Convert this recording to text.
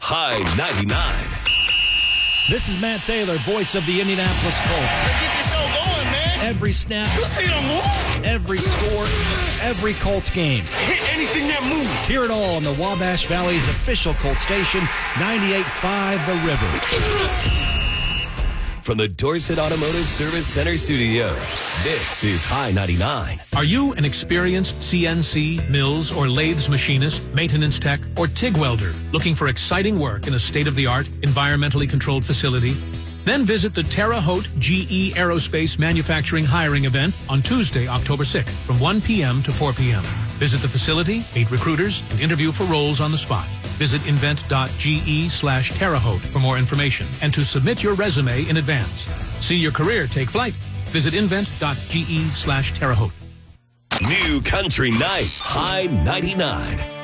High 99. This is Matt Taylor, voice of the Indianapolis Colts. Let's get this show going, man. Every snap, You see them moves? every score, every Colts game. Hit anything that moves. Hear it all on the Wabash Valley's official Colts station, 98.5 The River. From the Dorset Automotive Service Center studios, this is High 99. Are you an experienced CNC, mills, or lathes machinist, maintenance tech, or TIG welder looking for exciting work in a state-of-the-art, environmentally controlled facility? Then visit the Terre Haute GE Aerospace Manufacturing Hiring Event on Tuesday, October 6th from 1 p.m. to 4 p.m. Visit the facility, meet recruiters, and interview for roles on the spot. Visit invent.ge/Terre Haute for more information and to submit your resume in advance. See your career take flight. Visit invent.ge/Terre Haute. New Country Nights, High 99.